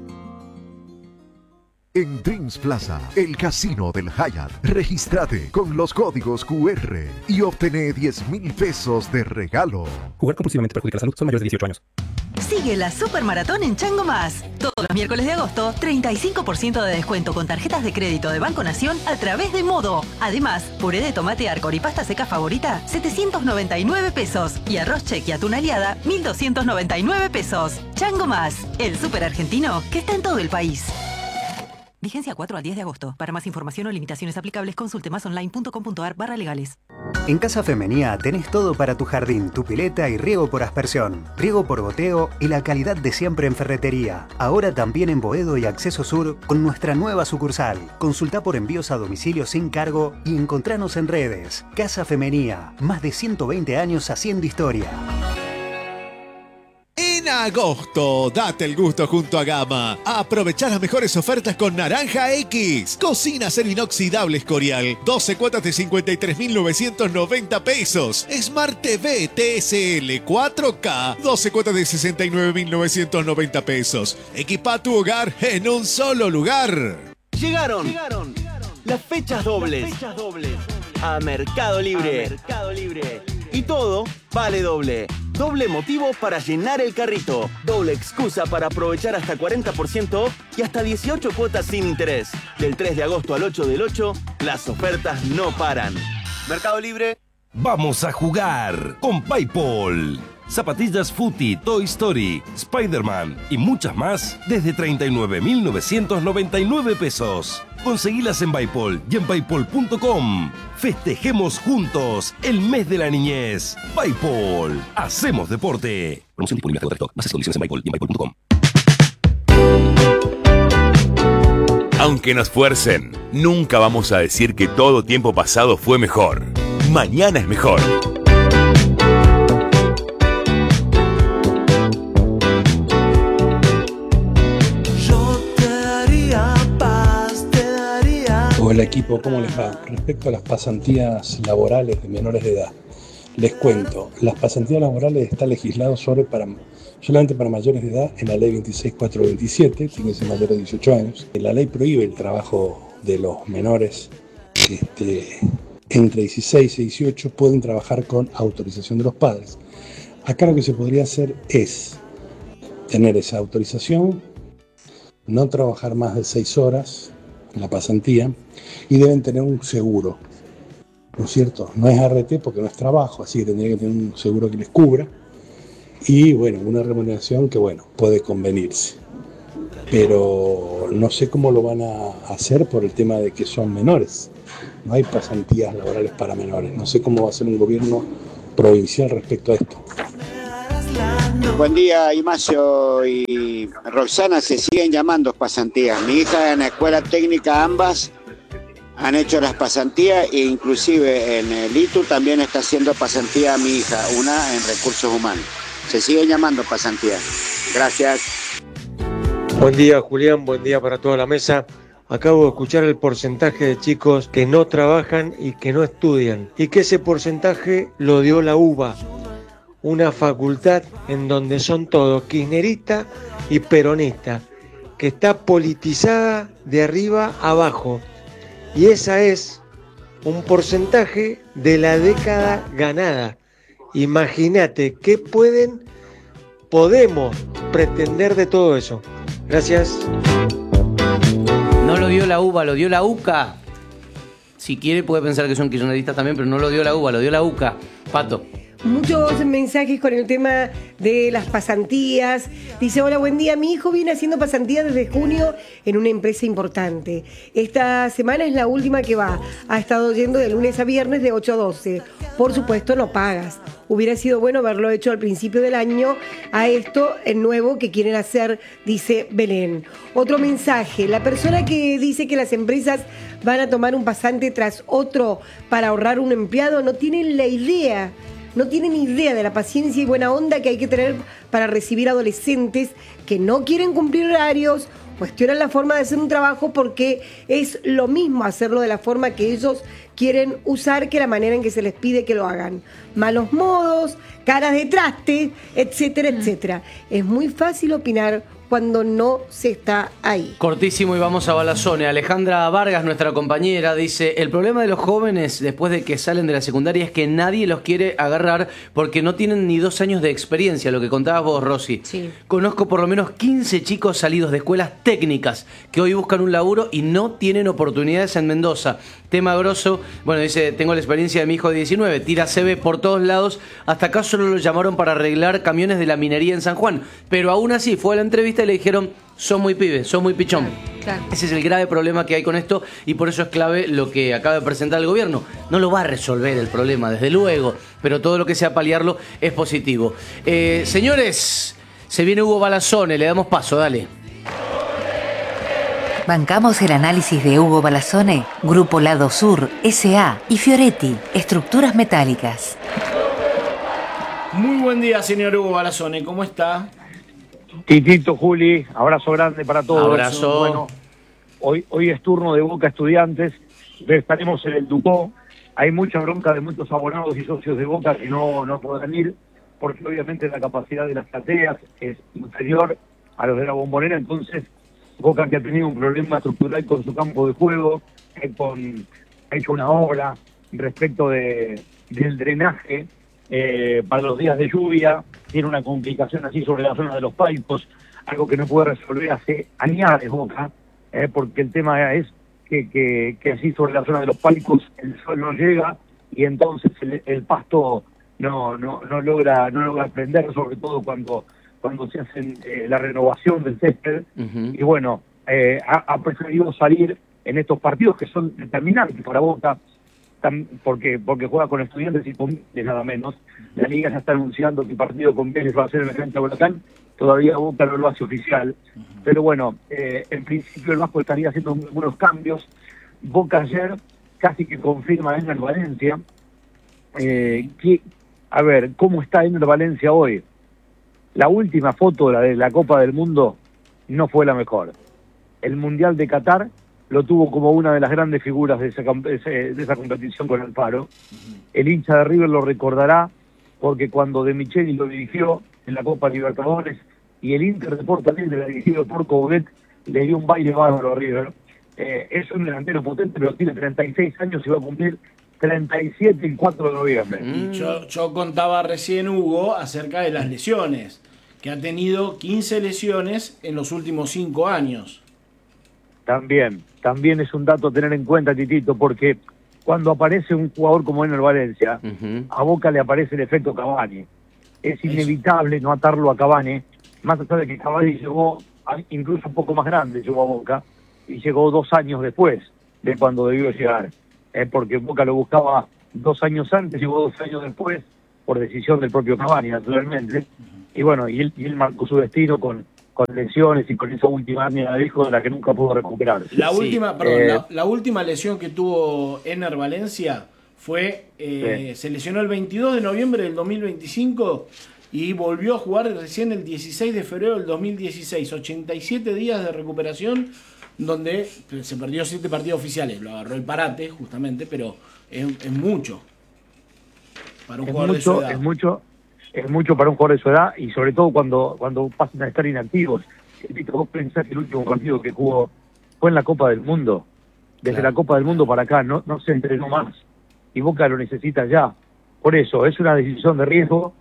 En Dreams Plaza, el casino del Hyatt, regístrate con los códigos QR y obtené 10.000 pesos de regalo. Jugar compulsivamente perjudica la salud. Son mayores de 18 años. Sigue la Supermaratón en Chango Más. Todos los miércoles de agosto, 35% de descuento con tarjetas de crédito de Banco Nación a través de Modo. Además, puré de tomate Arcor y pasta seca favorita, 799 pesos. Y arroz cheque atún aliada, 1.299 pesos. Chango Más, el súper argentino que está en todo el país. Vigencia 4 al 10 de agosto. Para más información o limitaciones aplicables, consulte masonline.com.ar/legales. En Casa Femenía tenés todo para tu jardín, tu pileta y riego por aspersión, riego por goteo y la calidad de siempre en ferretería. Ahora también en Boedo y Acceso Sur con nuestra nueva sucursal. Consulta por envíos a domicilio sin cargo y encontranos en redes. Casa Femenía, más de 120 años haciendo historia. En agosto, date el gusto junto a Gama. Aprovechá las mejores ofertas con Naranja X. Cocina acero inoxidable Escorial. 12 cuotas de 53.990 pesos. Smart TV TSL 4K. 12 cuotas de 69.990 pesos. Equipa tu hogar en un solo lugar. Llegaron las fechas dobles a Mercado Libre. Y todo vale doble. Doble motivo para llenar el carrito. Doble excusa para aprovechar hasta 40% off y hasta 18 cuotas sin interés. Del 3 de agosto al 8 del 8, las ofertas no paran. Mercado Libre. Vamos a jugar con PayPal. Zapatillas Footy, Toy Story, Spider-Man y muchas más desde 39.999 pesos. Conseguilas en PayPal y en paypal.com. Festejemos juntos el mes de la niñez. PayPal. Hacemos deporte. Promoción disponible hasta agosto. Bases y condiciones en PayPal y en paypal.com. Aunque nos fuercen, nunca vamos a decir que todo tiempo pasado fue mejor. Mañana es mejor. Hola equipo, ¿cómo les va? Respecto a las pasantías laborales de menores de edad, les cuento, las pasantías laborales están legisladas solamente para mayores de edad en la ley 26427, tiene que ser mayor de 18 años. La ley prohíbe el trabajo de los menores entre 16 y 18, pueden trabajar con autorización de los padres. Acá lo que se podría hacer es tener esa autorización, no trabajar más de 6 horas en la pasantía y deben tener un seguro, ¿no es cierto? No es ART porque no es trabajo, así que tendría que tener un seguro que les cubra y bueno, una remuneración que bueno, puede convenirse, pero no sé cómo lo van a hacer por el tema de que son menores, no hay pasantías laborales para menores, no sé cómo va a ser un gobierno provincial respecto a esto. Buen día, Ignacio y Roxana, se siguen llamando pasantías. Mi hija en la escuela técnica ambas han hecho las pasantías e inclusive en el ITU también está haciendo pasantía mi hija, una en recursos humanos. Se siguen llamando pasantías. Gracias. Buen día, Julián, buen día para toda la mesa. Acabo de escuchar el porcentaje de chicos que no trabajan y que no estudian y que ese porcentaje lo dio la UBA, una facultad en donde son todos kirchneristas y peronistas, que está politizada de arriba a abajo. Y esa es un porcentaje de la década ganada. Imagínate qué podemos pretender de todo eso. Gracias. No lo dio la UBA, lo dio la UCA. Si quiere puede pensar que son kirchneristas también, pero no lo dio la UBA, lo dio la UCA. Pato. Muchos mensajes con el tema de las pasantías. Dice, hola, buen día. Mi hijo viene haciendo pasantías desde junio en una empresa importante. Esta semana es la última que va. Ha estado yendo de lunes a viernes de 8 a 12. Por supuesto, no pagas. Hubiera sido bueno haberlo hecho al principio del año a esto, el nuevo que quieren hacer, dice Belén. Otro mensaje. La persona que dice que las empresas van a tomar un pasante tras otro para ahorrar un empleado no tienen la idea. No tienen idea de la paciencia y buena onda que hay que tener para recibir adolescentes que no quieren cumplir horarios, cuestionan la forma de hacer un trabajo porque es lo mismo hacerlo de la forma que ellos quieren usar que la manera en que se les pide que lo hagan. Malos modos, caras de traste, etcétera, etcétera. Es muy fácil opinar cuando no se está ahí. Cortísimo y vamos a Balazone. Alejandra Vargas, nuestra compañera, dice: el problema de los jóvenes después de que salen de la secundaria es que nadie los quiere agarrar porque no tienen ni 2 años de experiencia, lo que contabas vos, Rosy. Sí. Conozco por lo menos 15 chicos salidos de escuelas técnicas que hoy buscan un laburo y no tienen oportunidades en Mendoza. Tema grosso, bueno, dice: tengo la experiencia de mi hijo de 19, tira CV por todos lados, hasta acá solo lo llamaron para arreglar camiones de la minería en San Juan, pero aún así fue a la entrevista y le dijeron: sos muy pibe, sos muy pichón. Claro. Ese es el grave problema que hay con esto y por eso es clave lo que acaba de presentar el gobierno. No lo va a resolver el problema, desde luego, pero todo lo que sea paliarlo es positivo. Señores, se viene Hugo Balazone, le damos paso, dale. Bancamos el análisis de Hugo Balazone, Grupo Lado Sur, S.A. y Fioretti, Estructuras Metálicas. Muy buen día, señor Hugo Balazone, ¿cómo está? Titito, Juli, abrazo grande para todos. Abrazo. Bueno, hoy es turno de Boca Estudiantes, estaremos en el Ducó. Hay mucha bronca de muchos abonados y socios de Boca que no podrán ir, porque obviamente la capacidad de las plateas es inferior a los de la Bombonera, entonces Boca, que ha tenido un problema estructural con su campo de juego, ha hecho una obra respecto del drenaje para los días de lluvia, tiene una complicación así sobre la zona de los Paipos, algo que no puede resolver hace años Boca, porque el tema es que así sobre la zona de los Paipos el sol no llega y entonces el pasto no logra prender, sobre todo cuando se hacen la renovación del césped. Y bueno, ha preferido salir en estos partidos que son determinantes para Boca, porque juega con Estudiantes y con Vélez nada menos. La Liga ya está anunciando que el partido con Vélez va a ser en la cancha Huracán, todavía Boca no lo hace oficial, pero bueno, en principio el Vasco estaría haciendo algunos cambios. Boca ayer casi que confirma a Ener Valencia, a ver, ¿cómo está Ener Valencia hoy? La última foto de la Copa del Mundo no fue la mejor. El Mundial de Qatar lo tuvo como una de las grandes figuras de esa competición con Alfaro. El hincha de River lo recordará porque cuando De Micheli lo dirigió en la Copa Libertadores y el Inter de Porto Alegre, dirigido por Coudet, le dio un baile bárbaro a River. Es un delantero potente, pero tiene 36 años y va a cumplir 37 el 4 de noviembre. Yo contaba recién, Hugo, acerca de las lesiones, que ha tenido 15 lesiones en los últimos 5 años. También es un dato a tener en cuenta, Titito, porque cuando aparece un jugador como Ener Valencia, a Boca le aparece el efecto Cavani. Es inevitable no atarlo a Cavani, más allá de que Cavani llegó, incluso un poco más grande, llegó a Boca, y llegó 2 años después de cuando debió llegar. Porque Boca lo buscaba 2 años antes, llegó 2 años después, por decisión del propio Cavani, naturalmente. Y bueno, y él marcó su destino con lesiones y con esa última hernia de disco de la que nunca pudo recuperarse. La última lesión que tuvo Ener Valencia fue, se lesionó el 22 de noviembre del 2025 y volvió a jugar recién el 16 de febrero del 2016. 87 días de recuperación, donde se perdió 7 partidos oficiales. Lo agarró el parate, justamente, pero es mucho para un jugador de su edad. Es mucho para un jugador de su edad, y sobre todo cuando pasan a estar inactivos. Vos pensás que el último partido que jugó fue en la Copa del Mundo. Desde la Copa del Mundo para acá no se entrenó más, y Boca lo necesita ya. Por eso, es una decisión de riesgo,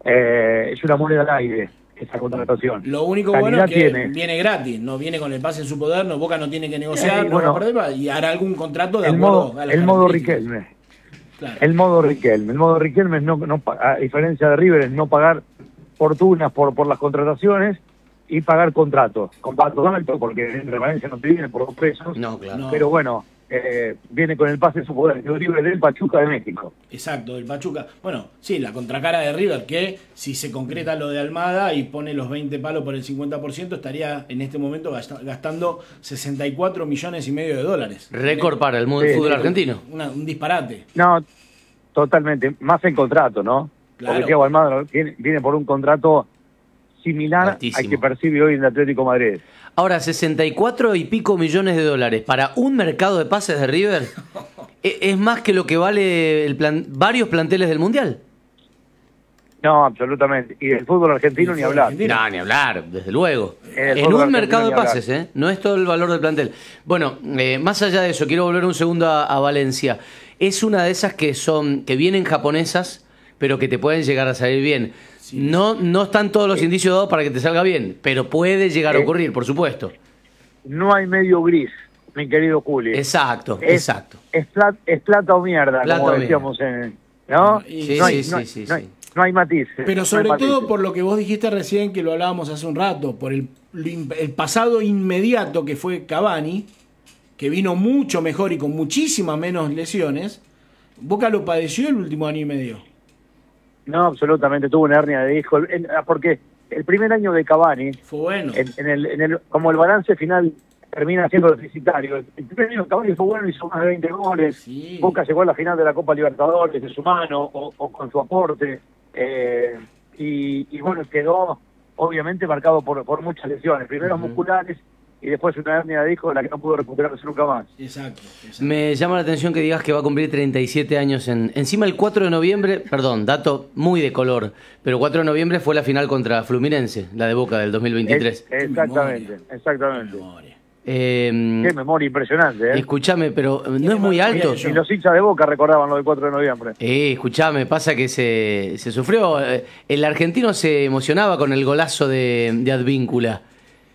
es una moneda al aire esa contratación. Lo único bueno es que viene gratis, no viene con el pase en su poder, Boca no tiene que negociar, y hará algún contrato de acuerdo a las modo Riquelme. Claro. El modo Riquelme es no, a diferencia de River, es no pagar fortunas por las contrataciones y pagar contratos altos, porque en Valencia no te viene por 2 pesos. No, claro. Pero bueno, viene con el pase de su poder, el River del Pachuca de México. Exacto, el Pachuca. Bueno, sí, la contracara de River, que si se concreta lo de Almada y pone los 20 palos por el 50%, estaría en este momento gastando 64 millones y medio de dólares. Récord para el fútbol argentino. Un disparate. No, totalmente. Más en contrato, ¿no? Claro. Porque Thiago Almada viene por un contrato similar altísimo al que percibe hoy en el Atlético de Madrid. Ahora, 64 y pico millones de dólares para un mercado de pases de River es más que lo que vale varios planteles del Mundial. No, absolutamente. Y del fútbol argentino ni hablar. No, ni hablar, desde luego. El En fútbol un mercado de argentino ni pases, ¿eh? No es todo el valor del plantel. Bueno, más allá de eso, quiero volver un segundo a Valencia. Es una de esas que vienen japonesas, pero que te pueden llegar a salir bien. Sí. No están todos los indicios dados para que te salga bien, pero puede llegar a ocurrir, por supuesto. No hay medio gris, mi querido Juli. Exacto. Es plata o mierda, como decíamos ¿no? Sí. No hay matices. Pero sobre no hay todo matices. por lo que vos dijiste recién, que lo hablábamos hace un rato, por el pasado inmediato que fue Cavani, que vino mucho mejor y con muchísimas menos lesiones. Boca lo padeció el último año y medio. No, absolutamente, tuvo una hernia de disco. Porque el primer año de Cavani, fue bueno. Como el balance final termina siendo deficitario. El primer año de Cavani fue bueno, hizo más de 20 goles. Sí. Boca llegó a la final de la Copa Libertadores de su mano o con su aporte. Y bueno, quedó obviamente marcado por muchas lesiones. Primero musculares y después una hernia de disco de la que no pudo recuperarse nunca más. Exacto. Me llama la atención que digas que va a cumplir 37 años. Encima el 4 de noviembre, perdón, dato muy de color, pero 4 de noviembre fue la final contra Fluminense, la de Boca del 2023. Exactamente. Qué memoria impresionante, ¿eh? Escuchame, pero no es muy alto. Y los hinchas de Boca recordaban lo del 4 de noviembre. Escuchame, pasa que se sufrió. El argentino se emocionaba con el golazo de Advíncula.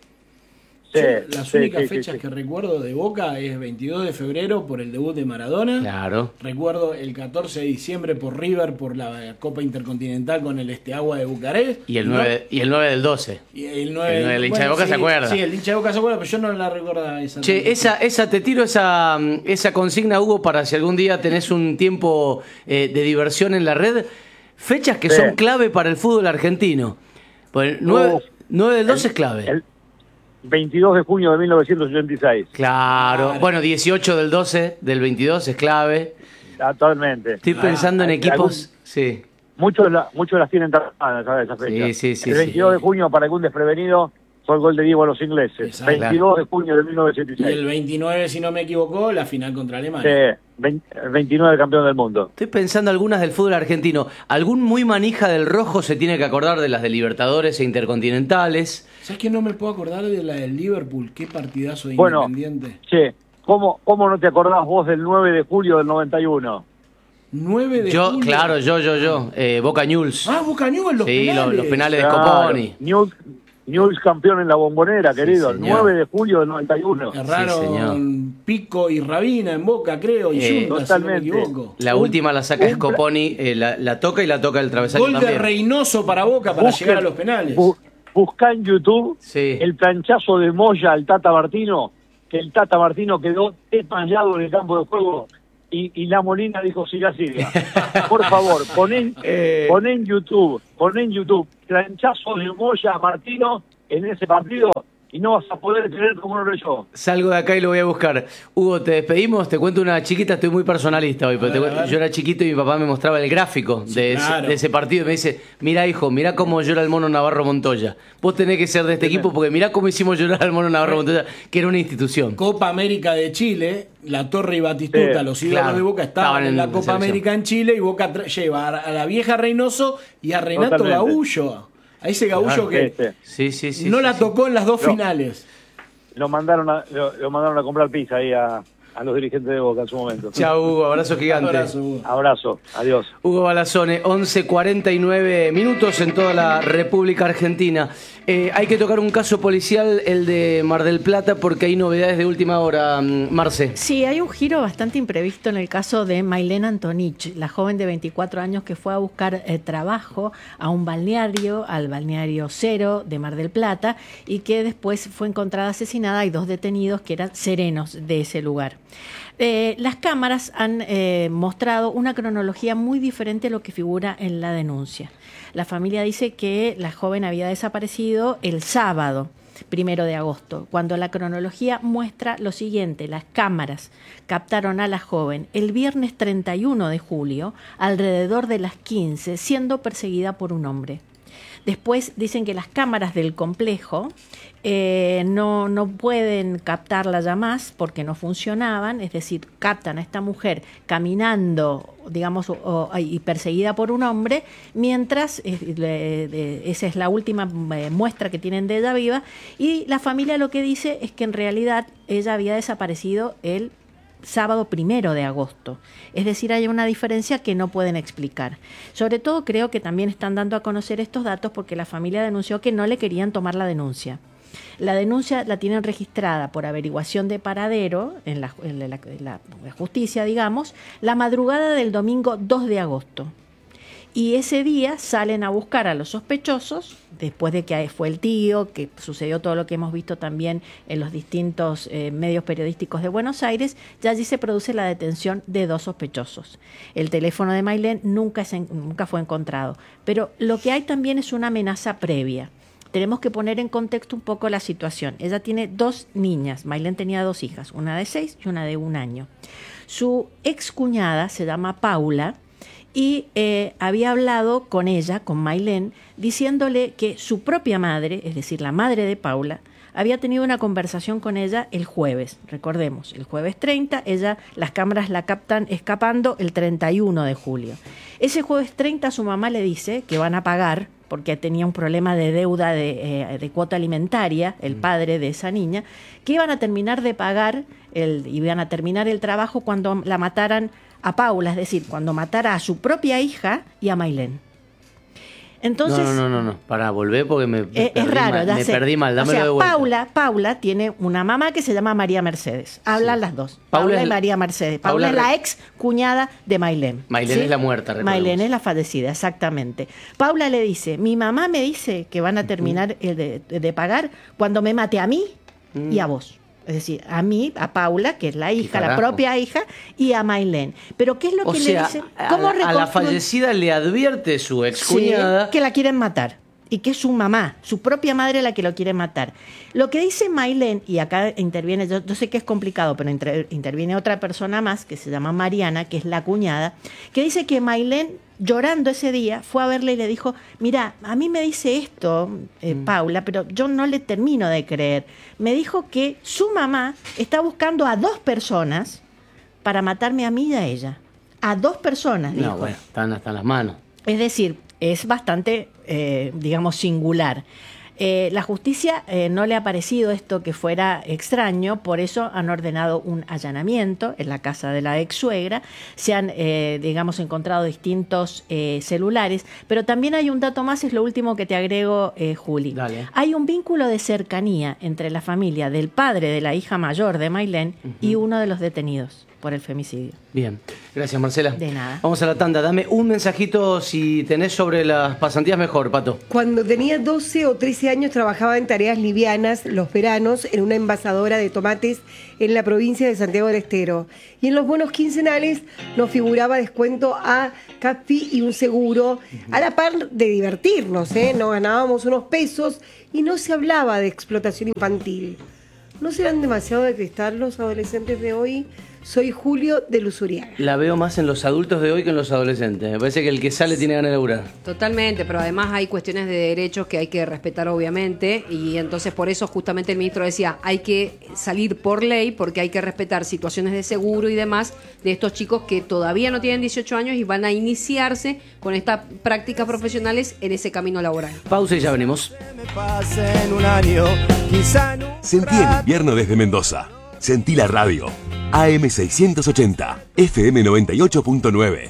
Las únicas fechas que recuerdo de Boca es 22 de febrero por el debut de Maradona. Claro. Recuerdo el 14 de diciembre por River por la Copa Intercontinental con el Steaua de Bucarest. Y el 9 del 12. Y el 9 del hincha de Boca se acuerda. Sí, el hincha de Boca se acuerda, pero yo no la recuerdo esa. Che, te tiro esa consigna, Hugo, para si algún día tenés un tiempo de diversión en la red. Fechas que son clave para el fútbol argentino. Pues 9 del 12 es clave. El 22 de junio de 1986. Claro. Bueno, 18 del 12 del 22 es clave. Totalmente. Estoy pensando en equipos. Sí. Muchos las tienen tardadas, ¿sabes? Esa fecha. Sí. El 22 de junio, para algún desprevenido, fue el gol de Diego a los ingleses. Exacto. 22 de junio de 1986. Y el 29, si no me equivoco, la final contra Alemania. Sí, el 29 campeón del mundo. Estoy pensando algunas del fútbol argentino. Algún muy manija del rojo se tiene que acordar de las de Libertadores e Intercontinentales. ¿Sabes que no me puedo acordar de la del Liverpool? Qué partidazo de Independiente. Che, ¿cómo no te acordás vos del 9 de julio del 91? 9 de julio. Claro, yo. Boca Newell's. Boca Newell's, los penales. Los penales de Scoponi. Newell's campeón en la Bombonera, querido. El 9 de julio del 91. Erraron Pico y Rabina en Boca, creo. Y Junta, totalmente. Si no me equivoco. La última la saca Scoponi, la toca y la toca el travesaño Gol también. de Reynoso para Boca para llegar a los penales. Buscá en YouTube el planchazo de Moya al Tata Martino, que el Tata Martino quedó desmayado en el campo de juego y la Molina dijo siga. Por favor, pon en YouTube, planchazo de Moya a Martino en ese partido y no vas a poder creer como uno lo yo. Salgo de acá y lo voy a buscar. Hugo, te despedimos, te cuento una chiquita, estoy muy personalista hoy, pero yo era chiquito y mi papá me mostraba el gráfico de ese partido y me dice, mira hijo, mira cómo llora el Mono Navarro Montoya. Vos tenés que ser de este equipo porque mira cómo hicimos llorar al Mono Navarro Montoya, que era una institución. Copa América de Chile, La Torre y Batistuta, los ídolos de Boca estaban en la Copa América en Chile y Boca lleva a la vieja Reynoso y a Renato Gaullo. A ese Gaullo que no la tocó en las dos finales. Lo mandaron a comprar pizza ahí a los dirigentes de Boca en su momento. Chao, Hugo, abrazo gigante. Abrazo, adiós. Hugo Balazone, 11:49 minutos en toda la República Argentina. Hay que tocar un caso policial, el de Mar del Plata, porque hay novedades de última hora, Marce. Sí, hay un giro bastante imprevisto en el caso de Mailena Antonich, la joven de 24 años que fue a buscar trabajo a un balneario, al balneario Cero de Mar del Plata, y que después fue encontrada asesinada. Hay 2 detenidos que eran serenos de ese lugar. Las cámaras han mostrado una cronología muy diferente a lo que figura en la denuncia. La familia dice que la joven había desaparecido el sábado 1 de agosto, cuando la cronología muestra lo siguiente: las cámaras captaron a la joven el viernes 31 de julio, alrededor de las 15, siendo perseguida por un hombre. Después dicen que las cámaras del complejo no pueden captarla ya más porque no funcionaban, es decir, captan a esta mujer caminando, digamos, y perseguida por un hombre, mientras, esa es la última muestra que tienen de ella viva, y la familia lo que dice es que en realidad ella había desaparecido el sábado 1 de agosto. Es decir, hay una diferencia que no pueden explicar. Sobre todo creo que también están dando a conocer estos datos porque la familia denunció que no le querían tomar la denuncia. La denuncia la tienen registrada por averiguación de paradero en la justicia, digamos, la madrugada del domingo 2 de agosto. Y ese día salen a buscar a los sospechosos, después de que fue el tío, que sucedió todo lo que hemos visto también en los distintos medios periodísticos de Buenos Aires, y allí se produce la detención de 2 sospechosos. El teléfono de Mailén nunca fue encontrado, pero lo que hay también es una amenaza previa. Tenemos que poner en contexto un poco la situación. Ella tiene 2 niñas, Mailén tenía 2 hijas, una de 6 y una de 1 año. Su excuñada se llama Paula, y había hablado con ella, con Mailén, diciéndole que su propia madre, es decir, la madre de Paula, había tenido una conversación con ella el jueves. Recordemos, el jueves 30, las cámaras la captan escapando el 31 de julio. Ese jueves 30 su mamá le dice que van a pagar, porque tenía un problema de deuda de cuota alimentaria, el padre de esa niña, que iban a terminar de pagar, iban a terminar el trabajo cuando la mataran a Paula, es decir, cuando matara a su propia hija y a Mailén. Entonces, No, para volver porque me perdí mal, dámelo de vuelta. Paula tiene una mamá que se llama María Mercedes. Hablan las dos. Paula y María Mercedes. Paula es la ex cuñada de Mailén. Mailén es la muerta, recordemos. Mailén es la fallecida, exactamente. Paula le dice, mi mamá me dice que van a terminar de pagar cuando me mate a mí y a vos. Es decir, a mí, a Paula, que es la hija, la propia hija, y a Mailén. Pero ¿qué es lo que le dice? ¿Cómo a la fallecida le advierte su excuñada que la quieren matar y que es su mamá, su propia madre la que lo quiere matar? Lo que dice Mailén, y acá interviene, yo sé que es complicado, pero interviene otra persona más que se llama Mariana, que es la cuñada, que dice que Mailén, llorando ese día, fue a verle y le dijo, mira, a mí me dice esto, Paula, pero yo no le termino de creer. Me dijo que su mamá está buscando a 2 personas para matarme a mí y a ella. A 2 personas, dijo. No, bueno, están hasta las manos. Es decir, es bastante, digamos, singular. La justicia no le ha parecido esto que fuera extraño, por eso han ordenado un allanamiento en la casa de la ex suegra. Se han, digamos, encontrado distintos celulares, pero también hay un dato más, es lo último que te agrego, Juli. Dale. Hay un vínculo de cercanía entre la familia del padre de la hija mayor de Mailén y uno de los detenidos por el femicidio. Bien, gracias Marcela. De nada. Vamos a la tanda, dame un mensajito si tenés sobre las pasantías mejor, Pato. Cuando tenía 12 o 13 años trabajaba en tareas livianas los veranos en una envasadora de tomates en la provincia de Santiago del Estero. Y en los bonos quincenales nos figuraba descuento a CAFI y un seguro, a la par de divertirnos, nos ganábamos unos pesos y no se hablaba de explotación infantil. ¿No serán demasiado de cristal los adolescentes de hoy? Soy Julio de Luzuriaga. La veo más en los adultos de hoy que en los adolescentes. Me parece que el que sale tiene ganas de laburar. Totalmente, pero además hay cuestiones de derechos que hay que respetar obviamente, y entonces por eso justamente el ministro decía, hay que salir por ley porque hay que respetar situaciones de seguro y demás de estos chicos que todavía no tienen 18 años y van a iniciarse con estas prácticas profesionales en ese camino laboral. Pausa y ya venimos. Sentí el invierno desde Mendoza. Sentí la radio. AM680, FM 98.9,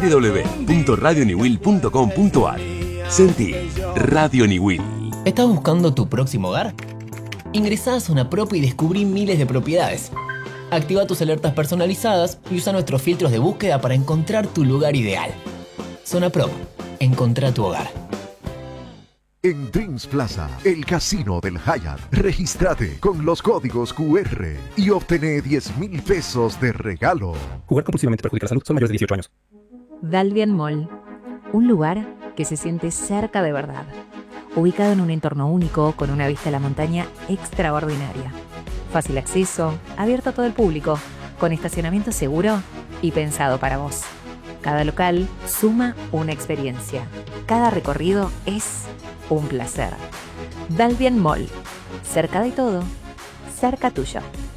www.radioniwil.com.ar. Sentí Radio Niwil. ¿Estás buscando tu próximo hogar? Ingresá a Zona Prop y descubrí miles de propiedades. Activa tus alertas personalizadas y usa nuestros filtros de búsqueda para encontrar tu lugar ideal. Zona Prop. Encontrá tu hogar. En Dreams Plaza, el casino del Hyatt. Regístrate con los códigos QR y obtené 10.000 pesos de regalo. Jugar compulsivamente perjudica la salud. Son mayores de 18 años. Dalvian Mall. Un lugar que se siente cerca de verdad. Ubicado en un entorno único, con una vista a la montaña extraordinaria. Fácil acceso, abierto a todo el público, con estacionamiento seguro y pensado para vos. Cada local suma una experiencia. Cada recorrido es un placer. Dalbian Mall. Cerca de todo, cerca tuyo.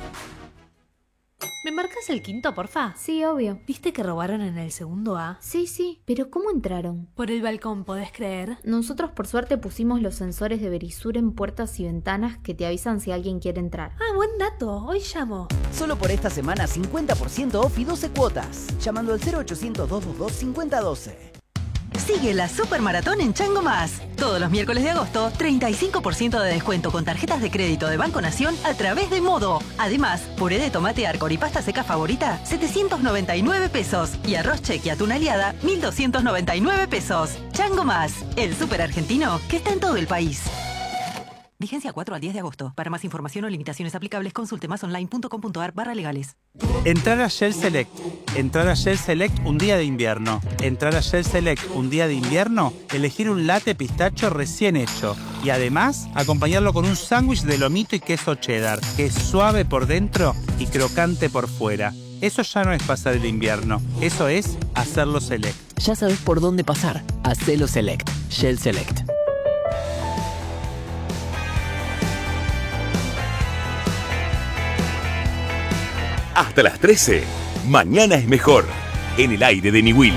¿Me marcas el quinto, porfa? Sí, obvio. ¿Viste que robaron en el segundo A? Sí, pero ¿cómo entraron? Por el balcón, ¿podés creer? Nosotros por suerte pusimos los sensores de Verisur en puertas y ventanas que te avisan si alguien quiere entrar. Ah, buen dato. Hoy llamo. Solo por esta semana 50% off y 12 cuotas. Llamando al 0800-222-5012. Sigue la Supermaratón en Chango Más. Todos los miércoles de agosto, 35% de descuento con tarjetas de crédito de Banco Nación a través de Modo. Además, puré de tomate Arcor y pasta seca favorita, 799 pesos. Y arroz cheque atún aliada, 1.299 pesos. Chango Más, el súper argentino que está en todo el país. Vigencia 4 al 10 de agosto. Para más información o limitaciones aplicables, consulte masonline.com.ar/legales. Entrar a Shell Select. Entrar a Shell Select un día de invierno. Entrar a Shell Select un día de invierno, elegir un latte pistacho recién hecho. Y además, acompañarlo con un sándwich de lomito y queso cheddar, que es suave por dentro y crocante por fuera. Eso ya no es pasar el invierno, eso es hacerlo Select. Ya sabes por dónde pasar. Hacelo Select. Shell Select. Hasta las 13. Mañana es mejor. En el aire de Niwil.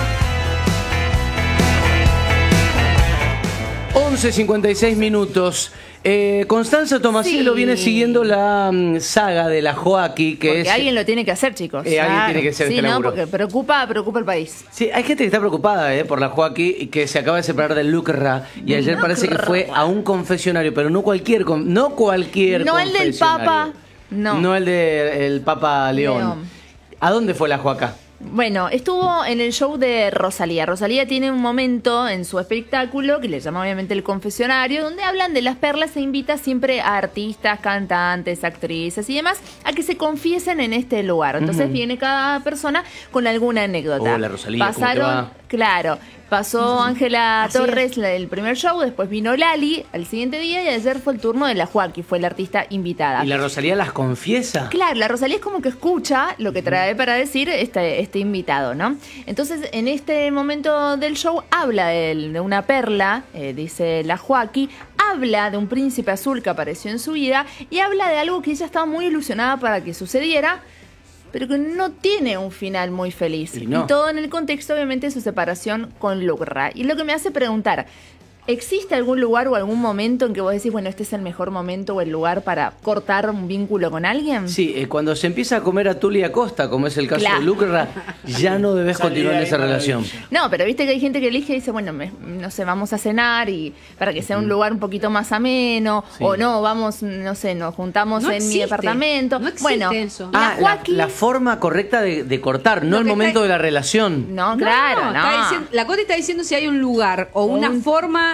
11:56 minutos. Constanza Tomasello viene siguiendo la saga de la Joaquí, que porque alguien lo tiene que hacer, chicos. Alguien tiene que hacer este laburo. Porque preocupa el país. Sí, hay gente que está preocupada por la Joaquí y que se acaba de separar del Lucra y ayer parece que fue a un confesionario, pero no cualquier No el del Papa. No el del Papa León. ¿A dónde fue la Joaca? Bueno, estuvo en el show de Rosalía. Rosalía tiene un momento en su espectáculo que le llama obviamente el confesionario, donde hablan de las perlas e invita siempre a artistas, cantantes, actrices y demás a que se confiesen en este lugar. Entonces viene cada persona con alguna anécdota. Hola Rosalía, ¿cómo te va? Claro, pasó Ángela Torres el primer show, después vino Lali al siguiente día y ayer fue el turno de la Joaquí, fue la artista invitada. ¿Y la Rosalía las confiesa? Claro, la Rosalía es como que escucha lo que trae para decir este invitado, ¿no? Entonces, en este momento del show habla de una perla, dice la Joaquí, habla de un príncipe azul que apareció en su vida y habla de algo que ella estaba muy ilusionada para que sucediera, pero que no tiene un final muy feliz. Y todo en el contexto, obviamente, de su separación con Lucra. Y lo que me hace preguntar, ¿existe algún lugar o algún momento en que vos decís, bueno, este es el mejor momento o el lugar para cortar un vínculo con alguien? Sí, cuando se empieza a comer a Tulia Costa, como es el caso de Lucra, ya no debes continuar en esa relación. No, pero viste que hay gente que elige y dice, bueno, no sé, vamos a cenar y para que sea un lugar un poquito más ameno, o no, vamos, no sé, nos juntamos en mi departamento. No existe eso. La forma correcta de cortar, no el momento de la relación. No, claro, no. La Coti está diciendo si hay un lugar o una forma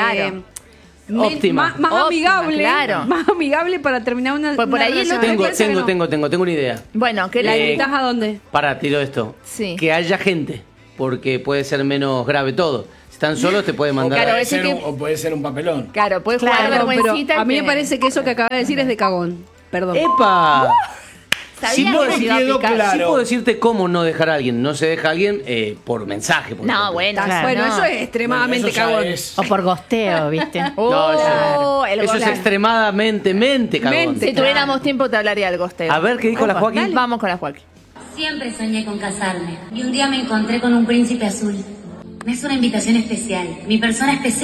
óptima, más amigable, claro. Más amigable para terminar una relación. Tengo una idea. Bueno, ¿qué la invitas a dónde? Tiro esto. Sí. Que haya gente, porque puede ser menos grave todo. Si están solos te puede mandar. O puede ser un papelón. Claro, puede jugar vergüencita. A mí me parece que eso que acaba de decir es de cagón. Perdón. ¡Epa! Sí puedo decirte cómo no dejar a alguien. No se deja a alguien por mensaje. Por ejemplo. Bueno, eso es extremadamente cagón. O por gosteo, ¿viste? Eso es extremadamente cagón. Si tuviéramos tiempo te hablaría del gosteo. A ver, ¿qué dijo la Joaquín? Vamos con la Joaquín. Siempre soñé con casarme y un día me encontré con un príncipe azul. Es una invitación especial. Mi persona especial